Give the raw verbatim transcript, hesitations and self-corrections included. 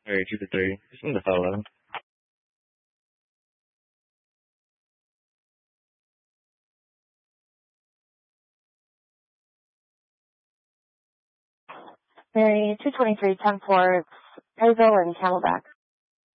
Area two two three. Just in the fellow. Mary two twenty-three, ten four, Perryville and Camelback.